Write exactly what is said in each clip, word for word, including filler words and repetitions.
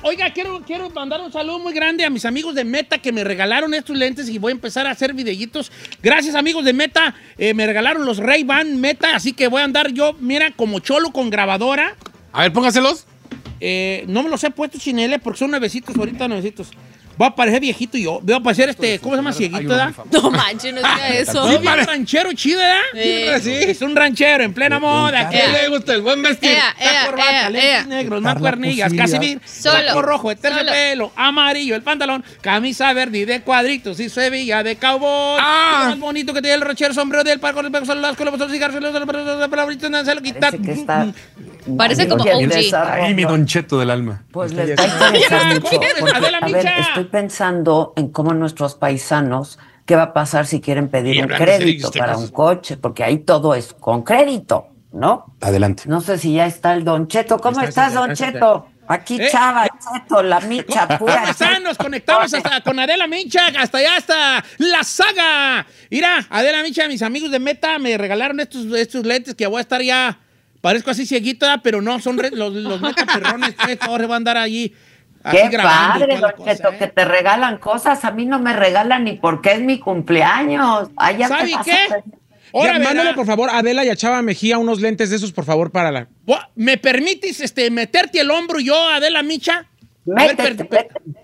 oiga, quiero, quiero mandar un saludo muy grande a mis amigos de Meta que me regalaron estos lentes y voy a empezar a hacer videitos. Gracias, amigos de Meta. Eh, me regalaron los Ray-Ban Meta, así que voy a andar yo, mira, como cholo con grabadora. A ver, póngaselos. Eh, no me los he puesto chinele porque son nuevecitos, ahorita nuevecitos. Voy a parecer viejito yo. Voy a parecer este, ¿cómo se llama? Cieguito, ¿verdad? No manches, no diga eso. Soy un ranchero chido, ¿verdad? Sí. Sí. Es un ranchero en plena moda. ¿Qué le gusta el buen vestir? Ea, ea, Corbata, ea, lentes ea. negros, mancuernillas, casimir, Solo. saco rojo, de Solo. terciopelo, amarillo, el pantalón, camisa verde y de cuadritos y Sevilla de cowboy. Ah. Lo más bonito que tiene el ranchero, sombrero del parco, los pegos, los colores, los cigarros, los palabritas, se lo quita. Parece que está... Parece como Oye, O G. desarrollo. Ay, mi Don Cheto del alma. Pues le está interesando mucho. ¿Quieres, Porque, Adela a ver, Micha? estoy pensando en cómo nuestros paisanos, qué va a pasar si quieren pedir Y un hablando de crédito serios para temas. un coche, porque ahí todo es con crédito, ¿no? Adelante. No sé si ya está el Don Cheto. ¿Cómo Está, estás, está, Don está, Cheto? Aquí Eh, Chava, Cheto, la micha ¿Cómo pura. están? Nos conectamos hasta con Adela Micha, hasta allá, hasta La Saga. Mira, Adela Micha, mis amigos de Meta me regalaron estos, estos lentes que voy a estar ya, parezco así cieguito, ¿verdad? Pero no, son re- los, los Meta perrones, pues, ahora van a andar allí. Así Qué grabando y padre, toda la Don cosa, Cheto, ¿eh? que te regalan cosas. A mí no me regalan ni porque es mi cumpleaños. Ay, ya te ¿Sabe vas a qué? pedir. Ahora Ya, verá. mándale, por favor, a Adela y a Chava Mejía unos lentes de esos, por favor, para la... Gua- ¿Me permites este, meterte el hombro yo, Adela Micha? A ver, Métete, per- per- métete.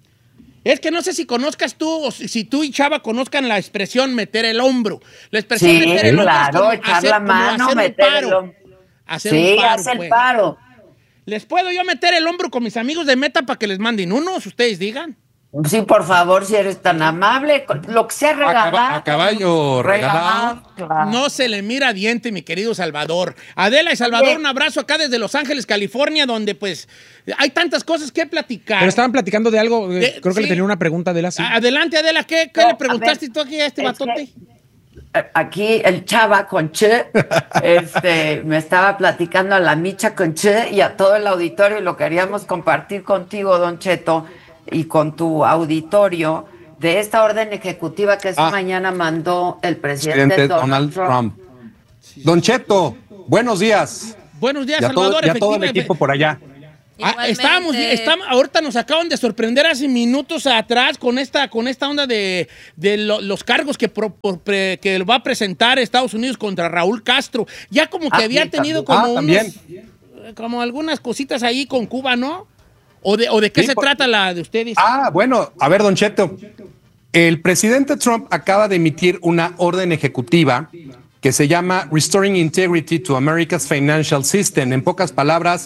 Es que no sé si conozcas tú o si, si tú y Chava conozcan la expresión meter el hombro. La expresión Sí, meter el hombro es claro, como echar hacer- la como mano, hacer un meter el paro. hombro. Hacer Sí, un paro, haz el pues. paro. ¿Les puedo yo meter el hombro con mis amigos de Meta para que les manden unos? Ustedes digan. Sí, por favor, si eres tan amable. Lo que sea regalado. A, a caballo regalado. claro. No se le mira diente, mi querido Salvador. Adela y Salvador, Oye. un abrazo acá desde Los Ángeles, California, donde pues hay tantas cosas que platicar. Pero estaban platicando de algo, eh, De- creo que sí. le tenía una pregunta a Adela, sí. Adelante, Adela, ¿qué, qué No, le preguntaste a ver, tú aquí a este es batote? que, aquí el Chava con Che, este, me estaba platicando a la Micha con Che y a todo el auditorio y lo queríamos compartir contigo, Don Cheto, y con tu auditorio de esta orden ejecutiva que esta Ah. mañana mandó el presidente, Presidente Donald, Donald Trump. Trump. Don Cheto, buenos días. Buenos días, Y a todo, Salvador. y a todo el efectivamente. equipo por allá. Ah, Igualmente. estábamos, estamos, ahorita nos acaban de sorprender hace minutos atrás con esta, con esta onda de, de lo- los cargos que, pro- por pre- que va a presentar Estados Unidos contra Raúl Castro. Ya como que Ah, había sí, tenido también. como Ah, unos- también. como algunas cositas ahí con Cuba, ¿no? ¿O de, o de qué Sí, se por- trata la de ustedes? Ah, bueno, a ver, Don Cheto. El presidente Trump acaba de emitir una orden ejecutiva que se llama Restoring Integrity to America's Financial System. En pocas palabras,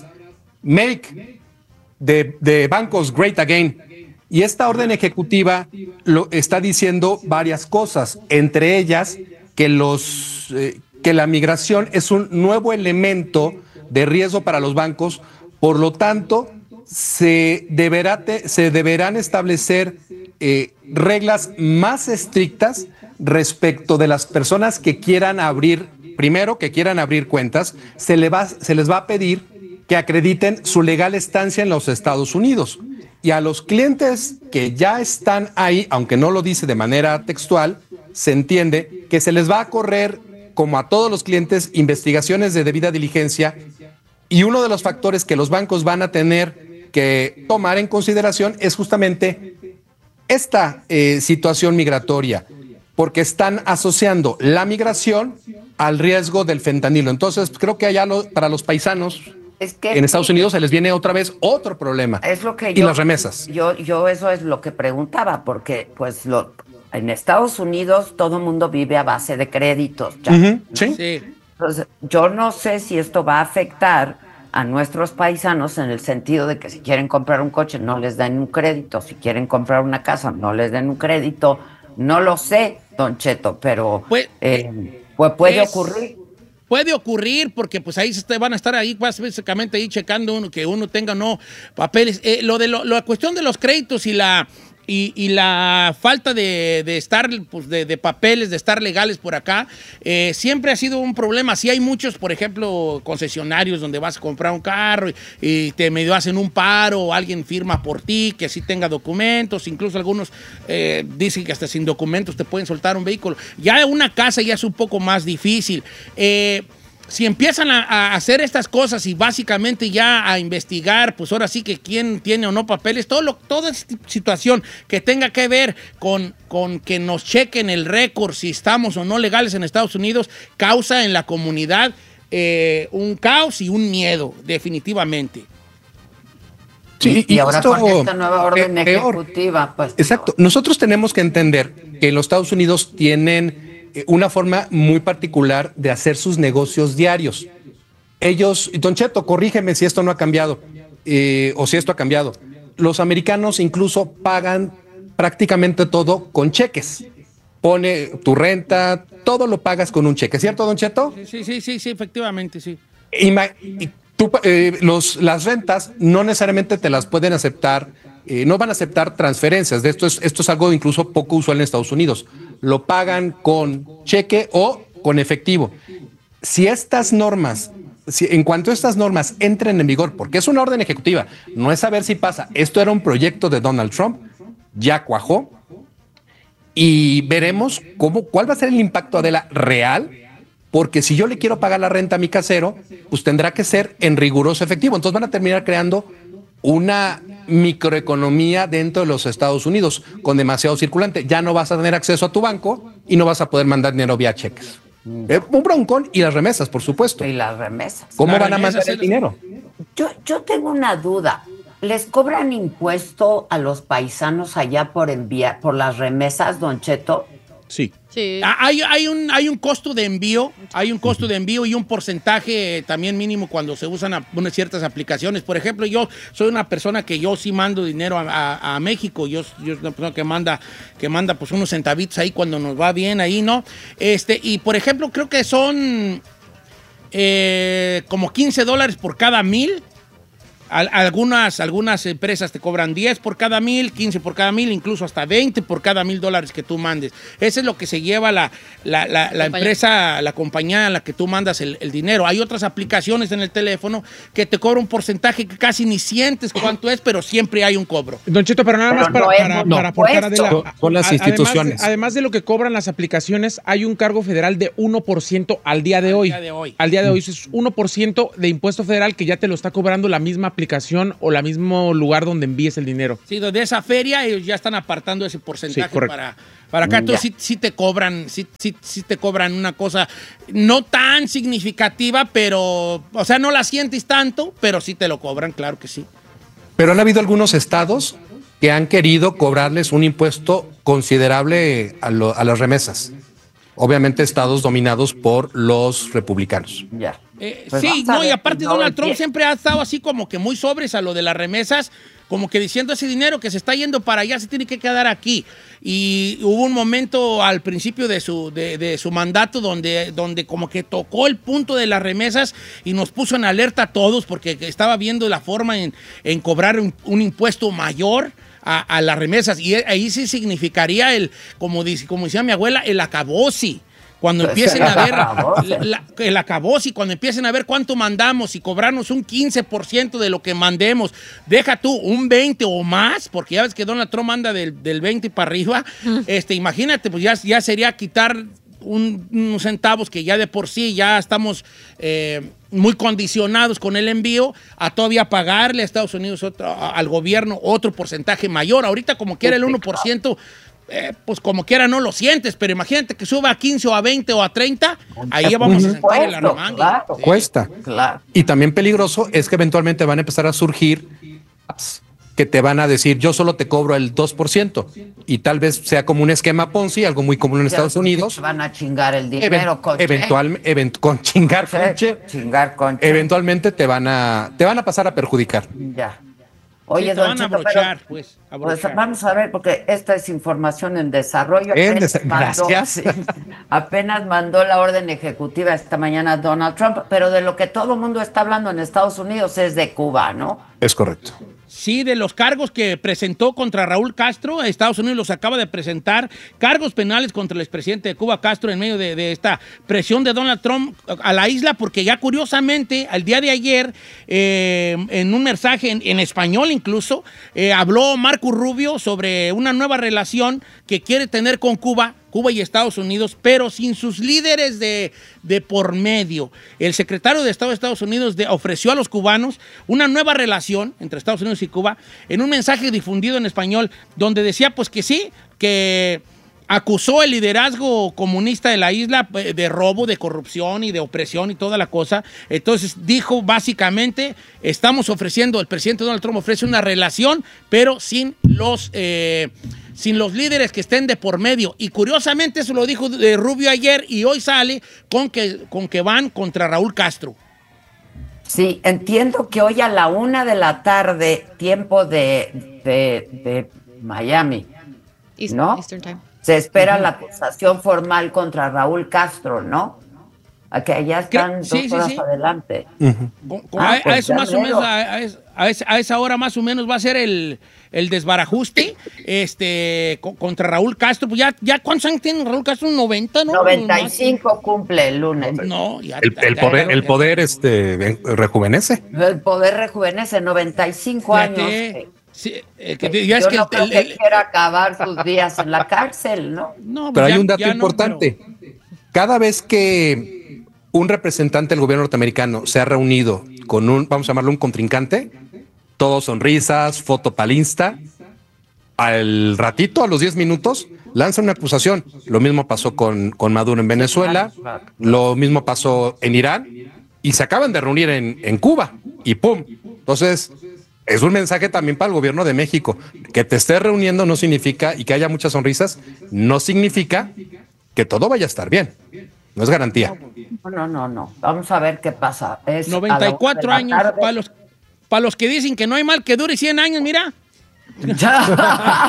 make de, de bancos great again. Y esta orden ejecutiva lo está diciendo varias cosas, entre ellas que los eh, que la migración es un nuevo elemento de riesgo para los bancos, por lo tanto se deberá te- se deberán establecer eh, reglas más estrictas respecto de las personas que quieran abrir, primero que quieran abrir cuentas, se, le va, se les va a pedir que acrediten su legal estancia en los Estados Unidos. Y a los clientes que ya están ahí, aunque no lo dice de manera textual, se entiende que se les va a correr, como a todos los clientes, investigaciones de debida diligencia. Y uno de los factores que los bancos van a tener que tomar en consideración es justamente esta eh, situación migratoria, porque están asociando la migración al riesgo del fentanilo. Entonces, creo que allá lo- para los paisanos Es que en Estados Unidos se les viene otra vez otro problema. Es lo que y yo, las remesas. Yo, yo eso es lo que preguntaba, porque pues lo, en Estados Unidos todo el mundo vive a base de créditos. ya. Ujú, ¿sí? Sí. Entonces, yo no sé si esto va a afectar a nuestros paisanos en el sentido de que si quieren comprar un coche no les den un crédito, si quieren comprar una casa no les den un crédito, no lo sé, Don Cheto, pero Pues, eh, pues puede es- ocurrir. Puede ocurrir porque pues ahí se te- van a estar ahí pues, básicamente ahí checando uno que uno tenga o no papeles. Eh, lo de lo- la cuestión de los créditos y la y, y la falta de, de estar pues, de, de papeles, de estar legales por acá, eh, siempre ha sido un problema. Sí hay muchos, por ejemplo, concesionarios donde vas a comprar un carro y, y te medio hacen un paro o alguien firma por ti que sí tenga documentos, incluso algunos eh, dicen que hasta sin documentos te pueden soltar un vehículo. Ya una casa ya es un poco más difícil. Eh, si empiezan a, a hacer estas cosas y básicamente ya a investigar, pues ahora sí que quién tiene o no papeles, todo lo, toda situación que tenga que ver con, con que nos chequen el récord, si estamos o no legales en Estados Unidos, causa en la comunidad eh, un caos y un miedo, definitivamente. Sí, y, y ahora esto, con esta nueva orden peor. ejecutiva, pues. Exacto. Nosotros tenemos que entender que los Estados Unidos tienen una forma muy particular de hacer sus negocios diarios. Ellos, Don Cheto, corrígeme si esto no ha cambiado eh, o si esto ha cambiado. Los americanos incluso pagan prácticamente todo con cheques. Pone tu renta, todo lo pagas con un cheque, ¿cierto, Don Cheto? Sí, sí, sí, sí, efectivamente, sí. Ima- y tú, eh, los, las rentas no necesariamente te las pueden aceptar, eh, no van a aceptar transferencias. De esto es, esto es algo incluso poco usual en Estados Unidos. Lo pagan con cheque o con efectivo. Si estas normas, si, en cuanto estas normas entren en vigor, porque es una orden ejecutiva, no es saber si pasa. Esto era un proyecto de Donald Trump, ya cuajó, y veremos cómo, cuál va a ser el impacto de la real. Porque si yo le quiero pagar la renta a mi casero, pues tendrá que ser en riguroso efectivo. Entonces van a terminar creando una microeconomía dentro de los Estados Unidos con demasiado circulante. Ya no vas a tener acceso a tu banco y no vas a poder mandar dinero vía cheques. Eh, un broncón y las remesas, por supuesto. Y las remesas. ¿Cómo Las van a remesas mandar el es- dinero? Yo, yo tengo una duda. ¿Les cobran impuesto a los paisanos allá por enviar, por las remesas, Don Cheto? Sí. Sí. Ah, Hay, hay, un, hay un costo de envío, hay un costo de envío y un porcentaje también mínimo cuando se usan a- unas ciertas aplicaciones. Por ejemplo, yo soy una persona que yo sí mando dinero a, a- a México. Yo, yo soy una persona que manda, que manda pues unos centavitos ahí cuando nos va bien ahí, ¿no? Este, y por ejemplo, creo que son eh, como quince dólares por cada mil. Al- Algunas, algunas empresas te cobran diez por cada mil, quince por cada mil, incluso hasta veinte por cada mil dólares que tú mandes. Eso es lo que se lleva la, la, la, la empresa, la compañía a la que tú mandas el, el dinero. Hay otras aplicaciones en el teléfono que te cobran un porcentaje que casi ni sientes cuánto es, pero siempre hay un cobro. Don Cheto, pero nada Pero más para, no es para, un para aportar a impuesto. Adela. Son las A- además- instituciones. Además de lo que cobran las aplicaciones, hay un cargo federal de uno por ciento al día de hoy. día de hoy. Al día de hoy es uno por ciento de impuesto federal que ya te lo está cobrando la misma aplicación o el mismo lugar donde envíes el dinero. Sí, de esa feria ellos ya están apartando ese porcentaje Sí, correcto. para, para acá. Ya. Entonces sí, sí te cobran, sí, sí, sí te cobran una cosa no tan significativa, pero, o sea, no la sientes tanto, pero sí te lo cobran, claro que sí. Pero han habido algunos estados que han querido cobrarles un impuesto considerable a, lo- a las remesas. Obviamente estados dominados por los republicanos. Ya. Eh, Pues sí, vamos a no, y ver aparte si no Donald Trump empieza. siempre ha estado así como que muy sobres a lo de las remesas, como que diciendo ese dinero que se está yendo para allá se tiene que quedar aquí. Y hubo un momento al principio de su, de, de su mandato donde, donde como que tocó el punto de las remesas y nos puso en alerta a todos porque estaba viendo la forma en, en cobrar un, un impuesto mayor a, a las remesas. Y ahí sí significaría el, como, dice, como decía mi abuela, el acabose. Cuando empiecen a ver la- la- el acabose, cuando empiecen a ver cuánto mandamos y cobrarnos un quince por ciento de lo que mandemos, deja tú un veinte o más, porque ya ves que Donald Trump anda del, del veinte para arriba, este, imagínate, pues ya, ya sería quitar un- unos centavos que ya de por sí ya estamos eh, muy condicionados con el envío, a todavía pagarle a Estados Unidos otro- a- al gobierno otro porcentaje mayor. Ahorita como quiera el uno por ciento, eh, pues como quiera no lo sientes, pero imagínate que suba a quince o a veinte o a treinta, ahí ya vamos a sentar el Impuesto, arremangue. claro. Sí. Cuesta. Claro. Y también peligroso es que eventualmente van a empezar a surgir apps que te van a decir, yo solo te cobro el dos por ciento. Y tal vez sea como un esquema Ponzi, algo muy común en Ya, Estados Unidos. Van a chingar el Even- dinero con eventual- event- con chingar cheque. con che, Chingar con cheque. eventualmente te van a te van a pasar a perjudicar. Ya. Oye, Sí, te don van a Cheto, abrochar, pero- pues, a pues abrochar. vamos a ver, porque esta es información en desarrollo. En Apenas desa- mandó- gracias. sí, apenas mandó la orden ejecutiva esta mañana Donald Trump, pero de lo que todo el mundo está hablando en Estados Unidos es de Cuba, ¿no? Es correcto. Sí, de los cargos que presentó contra Raúl Castro, Estados Unidos los acaba de presentar, cargos penales contra el expresidente de Cuba, Castro, en medio de, de esta presión de Donald Trump a la isla, porque ya curiosamente, al día de ayer, eh, en un mensaje en, en español incluso, eh, habló Marco Rubio sobre una nueva relación que quiere tener con Cuba, Cuba y Estados Unidos, pero sin sus líderes de, de por medio. El secretario de Estado de Estados Unidos de, ofreció a los cubanos una nueva relación entre Estados Unidos y Cuba en un mensaje difundido en español donde decía pues que sí, que acusó el liderazgo comunista de la isla de robo, de corrupción y de opresión y toda la cosa. Entonces dijo básicamente, estamos ofreciendo, el presidente Donald Trump ofrece una relación, pero sin los, eh, sin los líderes que estén de por medio. Y curiosamente eso lo dijo de Rubio ayer y hoy sale con que, con que van contra Raúl Castro. Sí, entiendo que hoy a la una de la tarde, tiempo de, de, de Miami, East, ¿no? Eastern Time. Se espera uh-huh. la acusación formal contra Raúl Castro, ¿no? A que allá están sí, dos sí, horas sí. adelante. Uh-huh. Con, con, ah, a, pues a eso más mero. o menos, a, a, esa, a esa hora más o menos va a ser el, el desbarajuste este, con, contra Raúl Castro. Pues ya, ya ¿cuántos años tiene Raúl Castro? ¿noventa, no? noventa y cinco cumple el lunes. No, ya. El, el poder, el poder este, rejuvenece. El poder rejuvenece, noventa y cinco Fíjate. años. Sí, eh, que, ya es Yo que no el, creo el, que el, quiera acabar sus días en la cárcel, ¿no? no, pero ya, hay un dato no, importante. pero... Cada vez que un representante del gobierno norteamericano se ha reunido con un, vamos a llamarlo un contrincante, todos sonrisas, foto pal Insta, al ratito, a los diez minutos, lanza una acusación. Lo mismo pasó con, con Maduro en Venezuela, lo mismo pasó en Irán, y se acaban de reunir en, en Cuba, y ¡pum! Entonces... es un mensaje también para el gobierno de México. Que te estés reuniendo no significa, y que haya muchas sonrisas, no significa que todo vaya a estar bien. No es garantía. No, no, no, no. Vamos a ver qué pasa. Es noventa y cuatro años. Para los, para los que dicen que no hay mal que dure cien años, mira. Están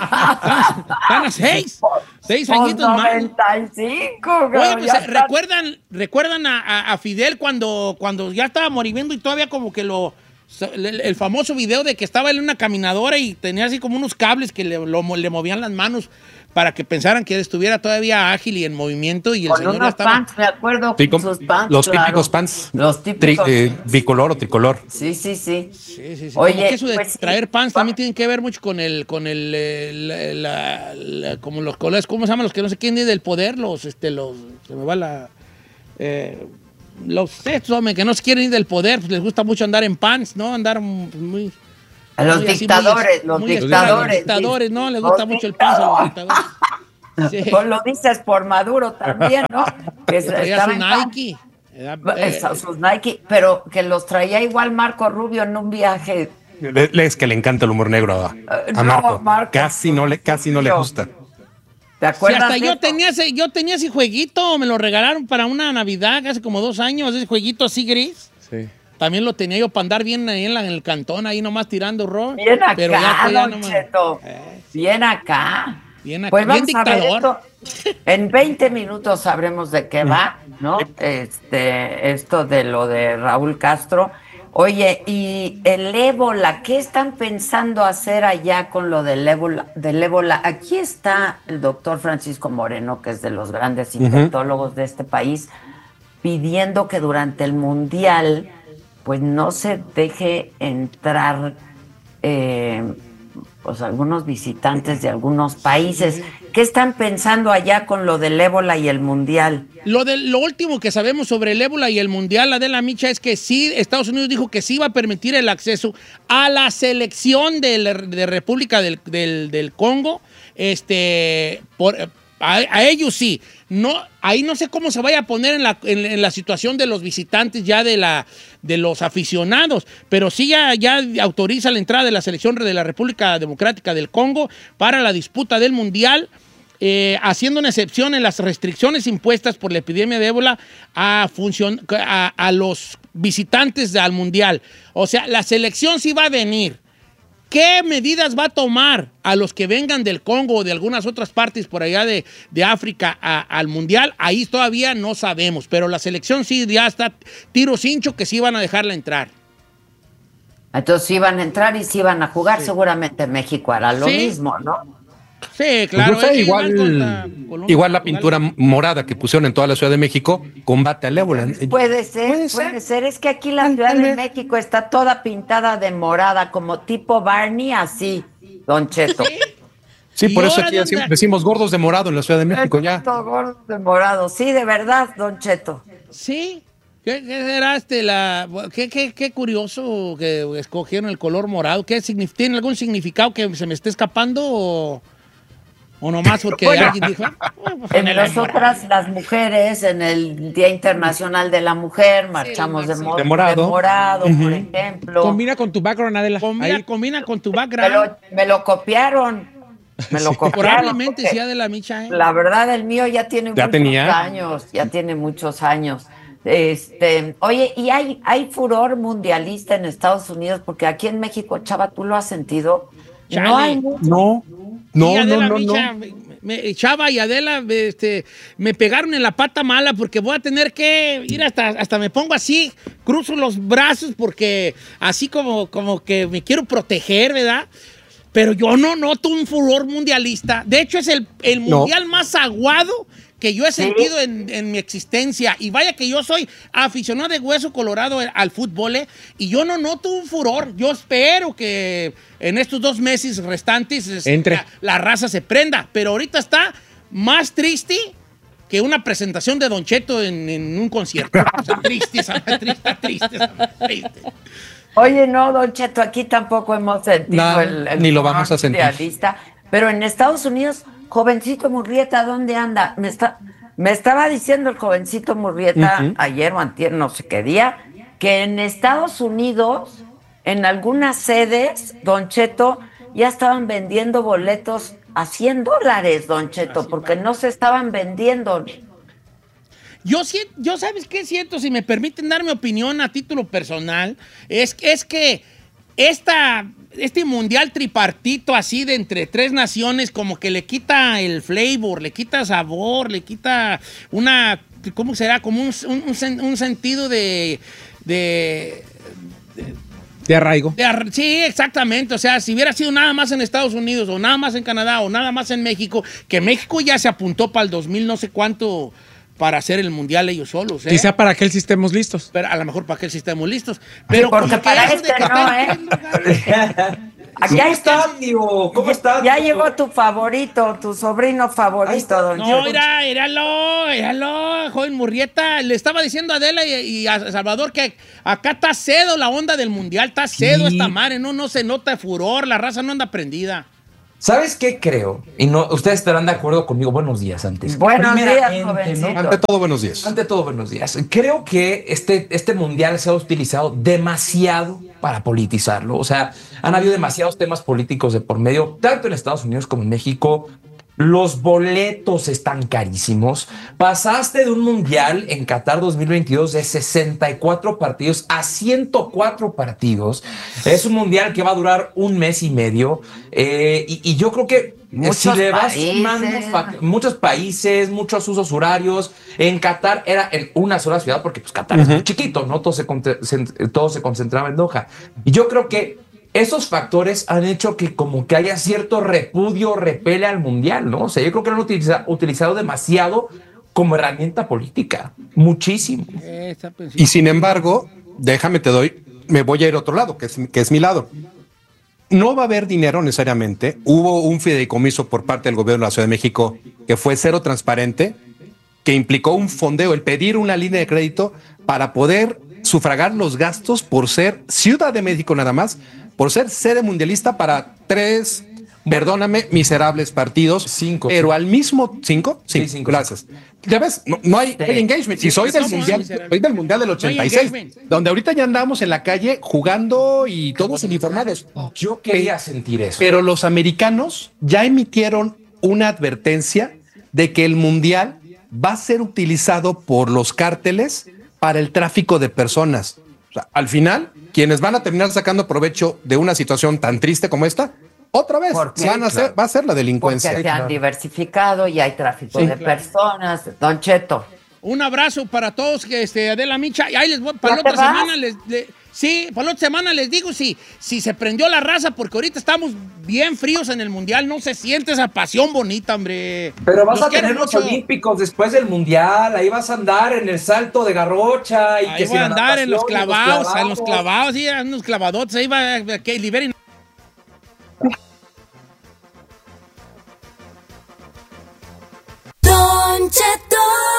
a seis. Seis añitos más. noventa y cinco. Oye, pues, eh, ¿recuerdan, recuerdan a, a, a Fidel cuando, cuando ya estaba moribundo y todavía como que lo... El, el famoso video de que estaba él en una caminadora y tenía así como unos cables que le, lo, le movían las manos para que pensaran que estuviera todavía ágil y en movimiento y el con señor unos estaba... pants, me acuerdo, sí, con sus pants, los claro. típicos pants. Los típicos. Tri, eh, bicolor o tricolor. Sí, sí, sí. Sí, sí, sí. Oye, como que eso de pues, traer sí. pants también tiene que ver mucho con el, con el, el la, la, como los colores, ¿cómo se llaman los que no sé quién es del poder? Los, este, los, se me va la... Eh, los estos, hombre, que no se quieren ir del poder, pues les gusta mucho andar en pants, ¿no? Andar muy... A los muy dictadores, así, muy, los muy dictadores. Los dictadores, ¿no? Les gusta los mucho el pants a los dictadores. Sí. Pues lo dices por Maduro también, ¿no? Que Traía su Nike. Eh, sus Nike, pero que los traía igual Marco Rubio en un viaje. Le, es que le encanta el humor negro a, a no, Marco. Marco. Casi no le, casi no le gusta. ¿Te acuerdas? Sí, hasta de yo esto? tenía, ese, yo tenía ese jueguito, me lo regalaron para una Navidad hace como dos años, ese jueguito así gris. Sí. También lo tenía yo para andar bien ahí en, la, en el cantón, ahí nomás tirando rol. Bien acá, pero ya, pues, ya Don nomás- Cheto. Eh, Bien acá. bien acá, Pues bien vamos a ver dictador. esto. En veinte minutos sabremos de qué va, ¿no? Este, esto de lo de Raúl Castro. Oye, y el ébola, ¿qué están pensando hacer allá con lo del ébola? Del ébola? Aquí está el doctor Francisco Moreno, que es de los grandes infectólogos de este país, pidiendo que durante el Mundial, pues no se deje entrar eh, pues algunos visitantes de algunos países. ¿Qué están pensando allá con lo del ébola y el Mundial? Lo, de, lo último que sabemos sobre el ébola y el mundial, la de la Micha, es que sí, Estados Unidos dijo que sí iba a permitir el acceso a la selección de, la, de República del, del, del Congo. Este, por, a, a ellos sí. No, ahí no sé cómo se vaya a poner en la, en, en la situación de los visitantes ya de, la, de los aficionados, pero sí ya, ya autoriza la entrada de la selección de la República Democrática del Congo para la disputa del mundial. Eh, haciendo una excepción en las restricciones impuestas por la epidemia de ébola a, funcion- a, a los visitantes al mundial. O sea, la selección sí va a venir. ¿Qué medidas va a tomar a los que vengan del Congo o de algunas otras partes por allá de, de África a, al mundial? Ahí todavía no sabemos, pero la selección sí ya está tiro cincho que sí van a dejarla entrar. Entonces sí iban a entrar y sí iban a jugar, sí. Seguramente México hará lo sí. mismo, ¿no? Sí, claro. Pues no sé, es igual, contra Colombia, igual la Portugal. pintura morada que pusieron en toda la Ciudad de México combate al ébola. Puede ser, Puede puede ser. ser. Es que aquí la Ciudad de México está toda pintada de morada, como tipo Barney, así, Don Cheto. Sí, ¿Y por eso ahora aquí dónde? decimos, decimos gordos de morado en la Ciudad de México ya. Todo gordo de morado, sí, de verdad, Don Cheto. Sí. ¿Qué, qué será este la qué, qué, qué curioso que escogieron el color morado? ¿Qué signif- tiene algún significado que se me esté escapando o, o nomás porque Bueno, alguien dijo? "Ah, pues, ponele En la nosotras las mujeres, en el Día Internacional de la Mujer, marchamos de, mo- De morado. de morado, por ejemplo. Combina con tu background, Adela. Combina, Ahí. combina con tu me, background. lo, me lo copiaron. Me lo copiaron. Probablemente porque sea de la micha, ¿eh? La verdad, el mío ya tiene ¿Ya muchos tenía? años, ya tiene muchos años. Este, oye, y hay, hay furor mundialista en Estados Unidos, porque aquí en México, Chava, ¿tú lo has sentido? Chale. No hay mucho. No, Sí, no, no, Adela no, Micha, no. me- me- Chava y Adela este, me pegaron en la pata mala porque voy a tener que ir hasta, hasta me pongo así, cruzo los brazos porque así como, como que me quiero proteger, ¿verdad? Pero yo no noto un furor mundialista. De hecho, es el, el No. mundial más aguado que yo he sentido en, en mi existencia. Y vaya que yo soy aficionado de hueso colorado al fútbol, ¿eh? Y yo no noto un furor. Yo espero que en estos dos meses restantes es- Entre. La, la raza se prenda. Pero ahorita está más triste que una presentación de Don Cheto en, en un concierto. O sea, triste, esa madre, triste, triste, esa madre, triste. Oye, no, Don Cheto, aquí tampoco hemos sentido Nada, el, el ni lo furor vamos a sentir. mundialista, pero en Estados Unidos, jovencito Murrieta, ¿dónde anda? Me está, me estaba diciendo el jovencito Murrieta Ujú. ayer o antier, no sé qué día, que en Estados Unidos, en algunas sedes, Don Cheto, ya estaban vendiendo boletos a cien dólares, Don Cheto, porque no se estaban vendiendo. Yo, sien- yo ¿sabes qué siento? Si me permiten dar mi opinión a título personal, es, es que esta, este mundial tripartito así de entre tres naciones como que le quita el flavor, le quita sabor, le quita una, ¿cómo será? Como un, un- un sen- un sentido de... de De arraigo. de ar- sí, exactamente. O sea, si hubiera sido nada más en Estados Unidos o nada más en Canadá o nada más en México, que México ya se apuntó para el dos mil no sé cuánto para hacer el mundial ellos solos, ¿eh? Quizá para aquel sí estemos listos. Pero a lo mejor para que sí estemos listos. Pero porque como que para eso este de que no, está en ¿eh? tres lugares. Aquí ¿Cómo está. estás, tío? ¿Cómo estás? Ya tío? llegó tu favorito, tu sobrino Ahí favorito, está. Don No, Cheto. mira, éralo, éralo, joven Murrieta. Le estaba diciendo a Adela y, y a Salvador que acá está cedo la onda del mundial, está cedo Sí. esta madre, no, no se nota furor, la raza no anda prendida. ¿Sabes qué creo? Y no, ustedes estarán de acuerdo conmigo. Buenos días antes. Buenos días, Primeramente, jovencito. ¿no? Ante todo, buenos días. Ante todo, buenos días. Creo que este, este mundial se ha utilizado demasiado para politizarlo. O sea, han habido demasiados temas políticos de por medio, tanto en Estados Unidos como en México. Los boletos están carísimos. Pasaste de un mundial en Qatar dos mil veintidós de sesenta y cuatro partidos a ciento cuatro partidos. Es un mundial que va a durar un mes y medio. Eh, y, y yo creo que Muchos si le vas países. sumando fac- muchos países, muchos usos horarios. En Qatar era en una sola ciudad, porque pues Qatar es muy chiquito, ¿no? Todo se, conte- se- todo se concentraba en Doha. Y yo creo que esos factores han hecho que como que haya cierto repudio, repele al mundial, ¿no? O sea, yo creo que lo han utiliza- utilizado demasiado como herramienta política. Muchísimo. Eh, está pensando. Y sin embargo, déjame te doy, me voy a ir a otro lado, que es, que es mi lado. No va a haber dinero necesariamente. Hubo un fideicomiso por parte del gobierno de la Ciudad de México que fue cero transparente, que implicó un fondeo, el pedir una línea de crédito para poder sufragar los gastos por ser Ciudad de México nada más, por ser sede mundialista para tres, perdóname, miserables partidos. Cinco. Pero al mismo... ¿Cinco? Sí, Sí, cinco. gracias. Ya ves, no, no hay, no hay engagement. Y soy del ¿Cómo mundial, es? soy del mundial del ochenta y seis, engagement. donde ahorita ya andamos en la calle jugando y todos uniformados. Yo quería sentir eso. Pero los americanos ya emitieron una advertencia de que el mundial va a ser utilizado por los cárteles para el tráfico de personas. O sea, al final, quienes van a terminar sacando provecho de una situación tan triste como esta, otra vez ¿Por qué? van a ser, va a ser la Porque delincuencia. se han diversificado y hay tráfico Sí, de claro. personas. Don Cheto. Un abrazo para todos, que este, Adela Micha. Y ahí les voy, para la ¿Ya te otra vas? semana les, le- Sí, por la otra semana les digo si, si se prendió la raza, porque ahorita estamos bien fríos en el Mundial, no se siente esa pasión bonita, hombre. Pero vas Los a tener quiero los mucho. Olímpicos después del Mundial, ahí vas a andar en el salto de garrocha. Y Ahí que voy si a andar en los natación, clavados, en los clavados, sí, en los clavadotes, ahí va, que liberen. Don Cheto.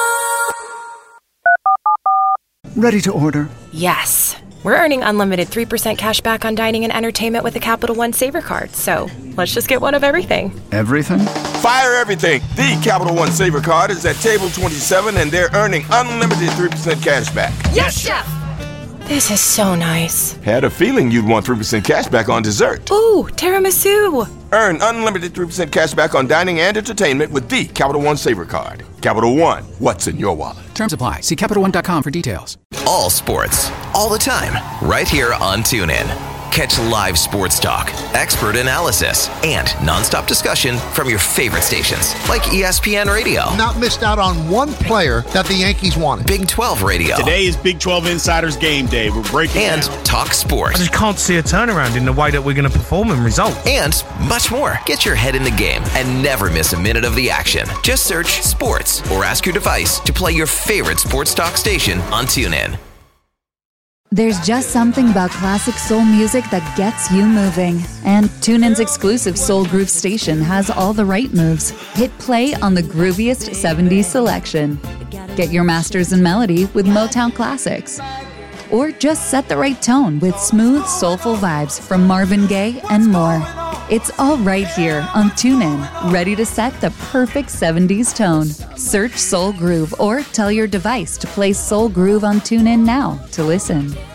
Ready to order. Yes. We're earning unlimited three percent cash back on dining and entertainment with the Capital One Saver Card. So let's just get one of everything. Everything? Fire everything. The Capital One Saver Card is at table twenty-seven, and they're earning unlimited three percent cash back. Yes, Chef! This is so nice. Had a feeling you'd want three percent cash back on dessert. Ooh, tiramisu. Earn unlimited three percent cash back on dining and entertainment with the Capital One Saver Card. Capital One, what's in your wallet? Terms apply. See Capital One dot com for details. All sports, all the time, right here on TuneIn. Catch live sports talk, expert analysis, and nonstop discussion from your favorite stations, like E S P N Radio. Not missed out on one player that the Yankees wanted. Big twelve Radio. Today is Big twelve Insiders Game Day. We're breaking And down. Talk Sports. I just can't see a turnaround in the way that we're going to perform and result. And much more. Get your head in the game and never miss a minute of the action. Just search sports or ask your device to play your favorite sports talk station on TuneIn. There's just something about classic soul music that gets you moving. And TuneIn's exclusive Soul Groove station has all the right moves. Hit play on the grooviest seventies selection. Get your masters in melody with Motown classics. Or just set the right tone with smooth, soulful vibes from Marvin Gaye and more. It's all right here on TuneIn, ready to set the perfect seventies tone. Search Soul Groove or tell your device to play Soul Groove on TuneIn now to listen.